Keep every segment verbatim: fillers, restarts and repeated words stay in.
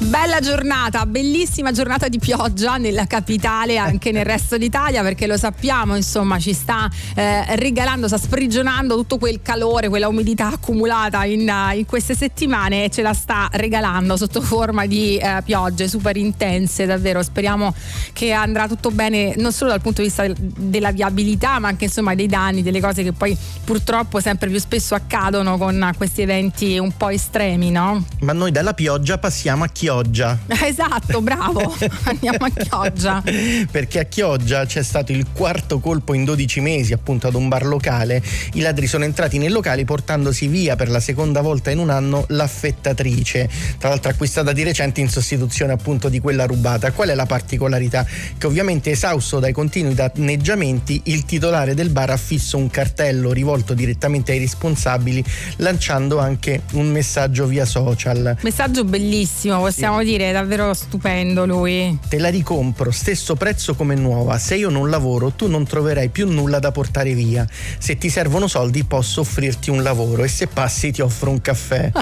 Bella giornata, bellissima giornata di pioggia nella capitale, anche nel resto d'Italia, perché lo sappiamo, insomma, ci sta eh, regalando, sta sprigionando tutto quel calore, quella umidità accumulata in, in queste settimane, e ce la sta regalando sotto forma di eh, piogge super intense. Davvero speriamo che andrà tutto bene, non solo dal punto di vista della viabilità, ma anche insomma dei danni, delle cose che poi purtroppo sempre più spesso accadono con questi eventi un po' estremi, no? Ma noi dalla pioggia passiamo a Chioggia. Esatto, bravo. Andiamo a Chioggia. Perché a Chioggia c'è stato il quarto colpo in dodici mesi, appunto, ad un bar locale. I ladri sono entrati nel locale portandosi via per la seconda volta in un anno l'affettatrice, tra l'altro acquistata di recente in sostituzione appunto di quella rubata. Qual è la particolarità? Che ovviamente, esausto dai continui danneggiamenti, il titolare del bar ha fisso un cartello rivolto direttamente ai responsabili, lanciando anche un messaggio via social. Messaggio bellissimo, possiamo dire, davvero stupendo lui. Te la ricompro, stesso prezzo come nuova. Se io non lavoro, tu non troverai più nulla da portare via. Se ti servono soldi, posso offrirti un lavoro, e se passi ti offro un caffè.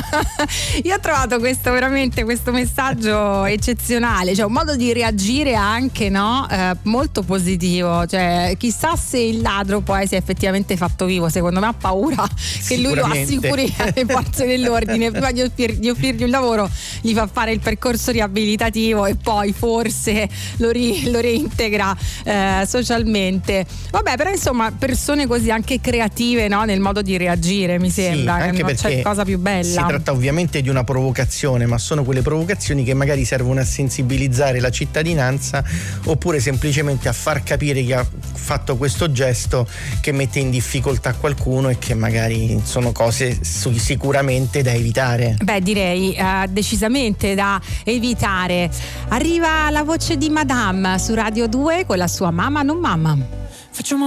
Io ho trovato questo veramente questo messaggio eccezionale, cioè un modo di reagire anche, no? Eh, molto positivo. Cioè, chissà se il ladro poi si è effettivamente fatto vivo. Secondo me ha paura che lui lo assicuri alle forze dell'ordine. Prima di, offrir, di offrirgli un lavoro, gli fa fare il percorso riabilitativo e poi forse lo, ri, lo reintegra eh, socialmente. Vabbè, però insomma, persone così anche creative, no? Nel modo di reagire, mi sembra, sì, che non c'è cosa più bella. Si tratta ovviamente di una provocazione, ma sono quelle provocazioni che magari servono a sensibilizzare la cittadinanza, oppure semplicemente a far capire chi ha fatto questo gesto che mette in difficoltà qualcuno, e che magari sono cose sicuramente da evitare. Beh, direi eh, decisamente da evitare. Arriva la voce di Madame su Radio due con la sua Mamma non mamma. Facciamo